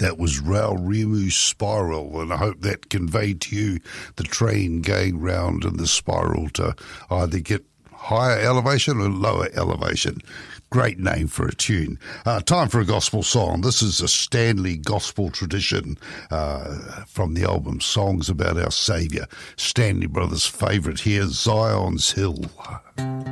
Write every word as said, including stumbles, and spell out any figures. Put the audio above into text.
That was Raul Remu's Spiral, and I hope that conveyed to you the train going round in the spiral to either get higher elevation or lower elevation. Great name for a tune. Uh, time for a gospel song. This is a Stanley gospel tradition uh, from the album Songs About Our Saviour. Stanley Brothers' favourite here, Zion's Hill.